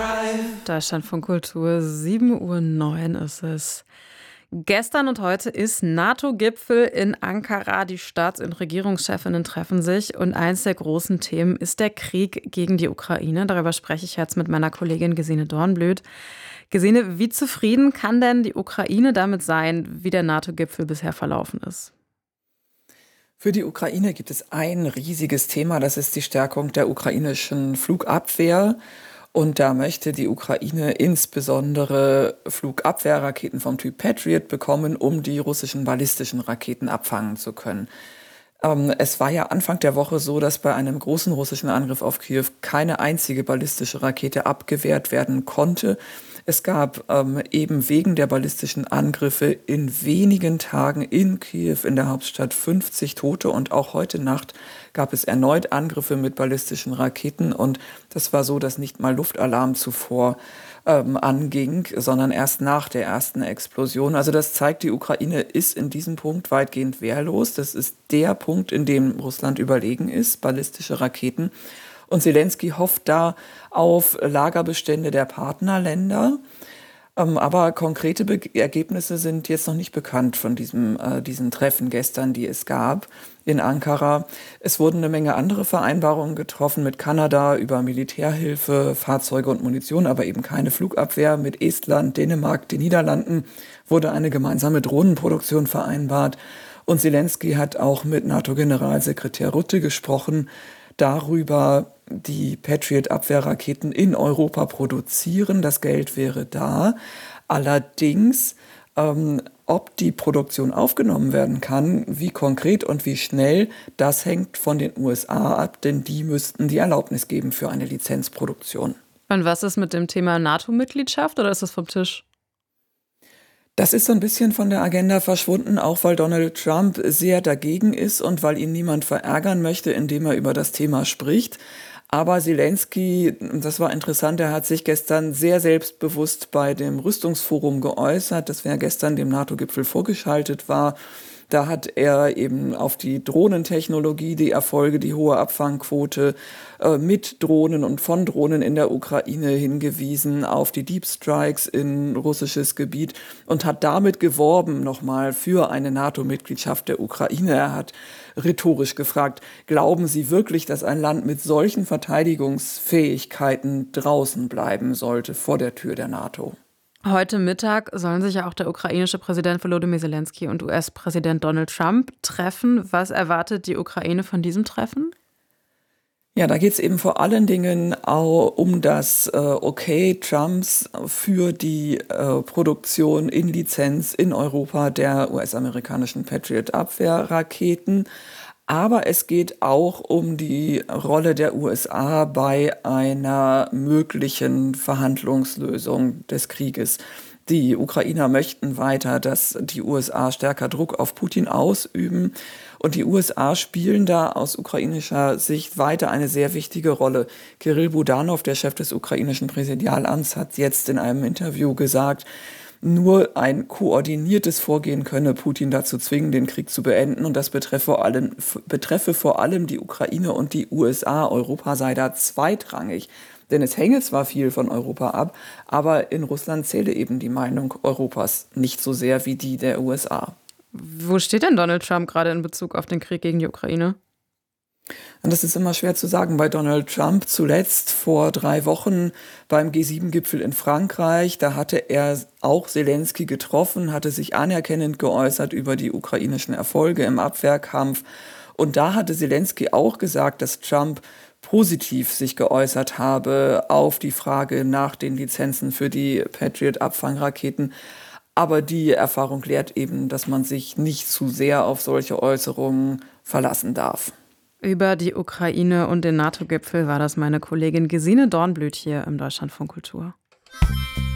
Deutschlandfunk Kultur, 7:09 Uhr ist es. Gestern und heute ist NATO-Gipfel in Ankara. Die Staats- und Regierungschefinnen treffen sich und eins der großen Themen ist der Krieg gegen die Ukraine. Darüber spreche ich jetzt mit meiner Kollegin Gesine Dornblüt. Gesine, wie zufrieden kann denn die Ukraine damit sein, wie der NATO-Gipfel bisher verlaufen ist? Für die Ukraine gibt es ein riesiges Thema, das ist die Stärkung der ukrainischen Flugabwehr. Und da möchte die Ukraine insbesondere Flugabwehrraketen vom Typ Patriot bekommen, um die russischen ballistischen Raketen abfangen zu können. Es war ja Anfang der Woche so, dass bei einem großen russischen Angriff auf Kiew keine einzige ballistische Rakete abgewehrt werden konnte. Es gab eben wegen der ballistischen Angriffe in wenigen Tagen in Kiew, in der Hauptstadt, 50 Tote. Und auch heute Nacht gab es erneut Angriffe mit ballistischen Raketen. Und das war so, dass nicht mal Luftalarm zuvor anging, sondern erst nach der ersten Explosion. Also das zeigt, die Ukraine ist in diesem Punkt weitgehend wehrlos. Das ist der Punkt, in dem Russland überlegen ist, ballistische Raketen. Und Zelensky hofft da auf Lagerbestände der Partnerländer. Aber konkrete Ergebnisse sind jetzt noch nicht bekannt von diesen Treffen gestern, die es gab in Ankara. Es wurden eine Menge andere Vereinbarungen getroffen mit Kanada über Militärhilfe, Fahrzeuge und Munition, aber eben keine Flugabwehr. Mit Estland, Dänemark, den Niederlanden wurde eine gemeinsame Drohnenproduktion vereinbart. Und Zelensky hat auch mit NATO-Generalsekretär Rutte gesprochen, darüber, die Patriot-Abwehrraketen in Europa produzieren. Das Geld wäre da. Allerdings, ob die Produktion aufgenommen werden kann, wie konkret und wie schnell, das hängt von den USA ab, denn die müssten die Erlaubnis geben für eine Lizenzproduktion. Und was ist mit dem Thema NATO-Mitgliedschaft oder ist das vom Tisch? Das ist so ein bisschen von der Agenda verschwunden, auch weil Donald Trump sehr dagegen ist und weil ihn niemand verärgern möchte, indem er über das Thema spricht. Aber Zelensky, das war interessant, er hat sich gestern sehr selbstbewusst bei dem Rüstungsforum geäußert, das ja gestern dem NATO-Gipfel vorgeschaltet war. Da hat er eben auf die Drohnentechnologie, die Erfolge, die hohe Abfangquote mit Drohnen und von Drohnen in der Ukraine hingewiesen, auf die Deep Strikes in russisches Gebiet und hat damit geworben nochmal für eine NATO-Mitgliedschaft der Ukraine. Er hat rhetorisch gefragt, glauben Sie wirklich, dass ein Land mit solchen Verteidigungsfähigkeiten draußen bleiben sollte vor der Tür der NATO? Heute Mittag sollen sich ja auch der ukrainische Präsident Volodymyr Zelensky und US-Präsident Donald Trump treffen. Was erwartet die Ukraine von diesem Treffen? Ja, da geht es eben vor allen Dingen auch um das Okay Trumps für die Produktion in Lizenz in Europa der US-amerikanischen Patriot-Abwehrraketen. Aber es geht auch um die Rolle der USA bei einer möglichen Verhandlungslösung des Krieges. Die Ukrainer möchten weiter, dass die USA stärker Druck auf Putin ausüben. Und die USA spielen da aus ukrainischer Sicht weiter eine sehr wichtige Rolle. Kirill Budanov, der Chef des ukrainischen Präsidialamts, hat jetzt in einem Interview gesagt, nur ein koordiniertes Vorgehen könne Putin dazu zwingen, den Krieg zu beenden. Und das betreffe vor allem die Ukraine und die USA. Europa sei da zweitrangig. Denn es hänge zwar viel von Europa ab, aber in Russland zähle eben die Meinung Europas nicht so sehr wie die der USA. Wo steht denn Donald Trump gerade in Bezug auf den Krieg gegen die Ukraine? Und das ist immer schwer zu sagen bei Donald Trump. Zuletzt vor 3 Wochen beim G7-Gipfel in Frankreich, da hatte er auch Zelensky getroffen, hatte sich anerkennend geäußert über die ukrainischen Erfolge im Abwehrkampf. Und da hatte Zelensky auch gesagt, dass Trump positiv sich geäußert habe auf die Frage nach den Lizenzen für die Patriot-Abfangraketen. Aber die Erfahrung lehrt eben, dass man sich nicht zu sehr auf solche Äußerungen verlassen darf. Über die Ukraine und den NATO-Gipfel war das meine Kollegin Gesine Dornblüt hier im Deutschlandfunk Kultur.